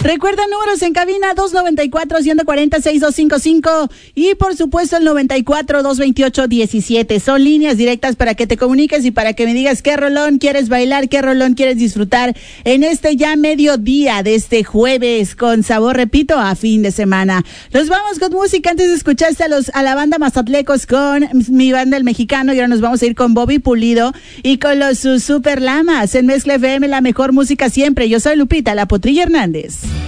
Recuerda números en cabina 294-140-6255 y por supuesto el 94-228-17. Son líneas directas para que te comuniques y para que me digas qué rolón quieres bailar, qué rolón quieres disfrutar en este ya mediodía de este jueves con sabor, repito, a fin de semana. Nos vamos con música. Antes de escucharse a la banda Mazatlecos con Mi Banda El Mexicano, y ahora nos vamos a ir con Bobby Pulido y con los Super Lamas en Mezcla FM, la mejor música siempre. Yo soy Lupita, la Potrilla Hernández.